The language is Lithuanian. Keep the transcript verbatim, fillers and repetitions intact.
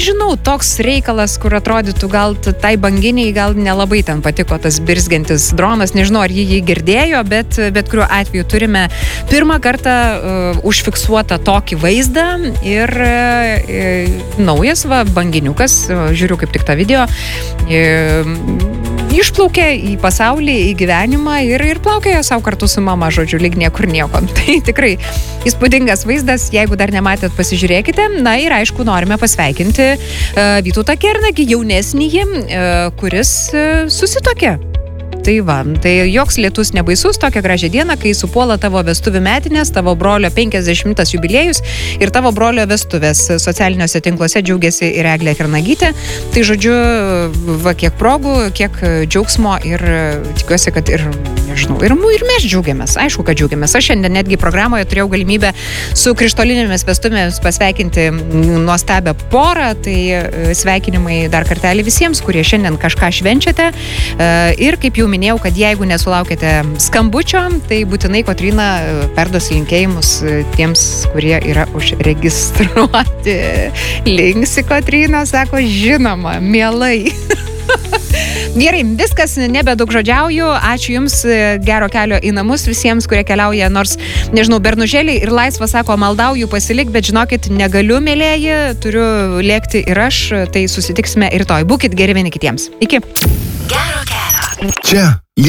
Žinau, toks reikalas, kur atrodytų gal tai banginiai, gal nelabai ten patiko tas birzgiantis dronas, nežinau, ar jį jį girdėjo, bet, bet kuriuo atveju turime pirmą kartą uh, užfiksuotą tokį vaizdą ir uh, naujas va, banginiukas, uh, žiūriu kaip tik tą video, uh, išplaukė į pasaulį, į gyvenimą ir, ir plaukėjo savo kartu su mama, žodžiu, lyg niekur nieko. Tai tikrai įspūdingas vaizdas, jeigu dar nematėt, pasižiūrėkite. Na ir aišku, norime pasveikinti uh, Vytautą Kernagį, jaunesnįjį, uh, kuris uh, susituokė. Tai va, tai joks lietus nebaisus tokią gražią dieną, kai supuola tavo vestuvių metinės, tavo brolio penkiasdešimtas jubiliejus ir tavo brolio vestuvės. Socialiniuose tinkluose džiaugiasi ir Eglė Kernagytė. Tai žodžiu, va, kiek progų, kiek džiaugsmo ir tikiuosi, kad ir, nežinau, ir, ir mes džiaugiamės. Aišku, kad džiaugiamės. Aš šiandien netgi programoje turėjau galimybę su krištolinėmis vestuvėmis pasveikinti nuostabią porą. Tai sveikinimai dar kartelį visiems, kurie šiandien kažką švenčiate. Ir kaip jau minėjau, kad jeigu nesulaukėte skambučio, tai būtinai Kotryna perduos linkėjimus tiems, kurie yra užregistruoti. Linksi Kotryna, sako, žinoma, mielai. Gerai, viskas, nebedaugžodžiauju. Ačiū Jums, gero kelio į namus visiems, kurie keliauja, nors, nežinau, bernužėliai ir laisva sako, maldauju pasilik, bet žinokit, negaliu, mėlėji, turiu lėkti ir aš, tai susitiksime rytoj. Būkit geri vieni kitiems. Iki. Gero kelio. Čia